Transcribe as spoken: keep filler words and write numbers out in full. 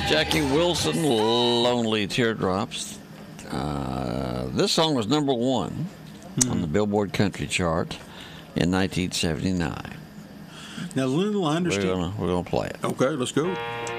Jackie Wilson, Lonely Teardrops. Uh, this song was number one hmm. on the Billboard Country Chart in nineteen seventy-nine. Now, Lou, I understand. We're gonna, we're gonna play it. Okay, let's go.